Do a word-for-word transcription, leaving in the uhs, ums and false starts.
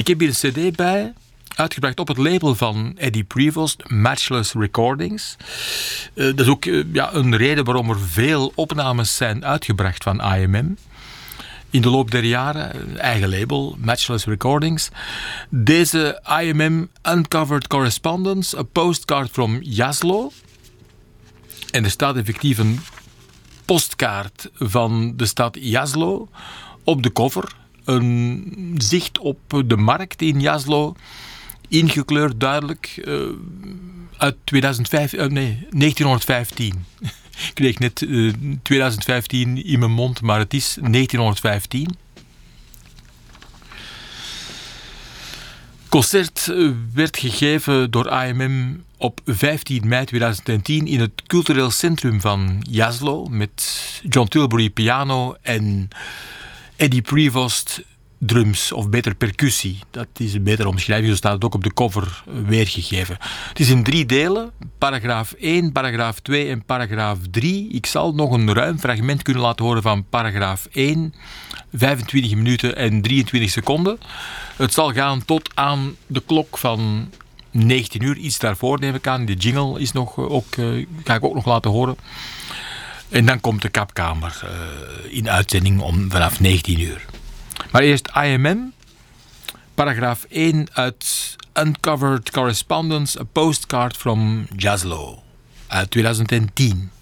Ik heb hier een cd bij, uitgebracht op het label van Eddie Prevost, Matchless Recordings. Uh, dat is ook uh, ja, een reden waarom er veel opnames zijn uitgebracht van I M M. In de loop der jaren, eigen label, Matchless Recordings. Deze I M M Uncovered Correspondence, A Postcard from Jaslo. En er staat effectief een postkaart van de stad Jaslo op de cover. Een zicht op de markt in Jaslo, ingekleurd duidelijk, uh, uit tweeduizend vijf, uh, nee, negentienhonderdvijftien. Ik kreeg net uh, tweeduizend vijftien in mijn mond, maar het is negentienhonderdvijftien. Concert werd gegeven door I M M op vijftien mei tweeduizend tien in het cultureel centrum van Jaslo met John Tilbury piano en Eddie Prevost drums, of beter percussie. Dat is een betere omschrijving, zo staat het ook op de cover weergegeven. Het is in drie delen, paragraaf één, paragraaf twee en paragraaf drie. Ik zal nog een ruim fragment kunnen laten horen van paragraaf één, vijfentwintig minuten en drieëntwintig seconden. Het zal gaan tot aan de klok van negentien uur, iets daarvoor neem ik aan. De jingle is nog, ook, uh, ga ik ook nog laten horen. En dan komt de kapkamer uh, in uitzending om vanaf negentien uur. Maar eerst I M M, paragraaf één uit Uncovered Correspondence, A Postcard from Jaslo, uit tweeduizend tien.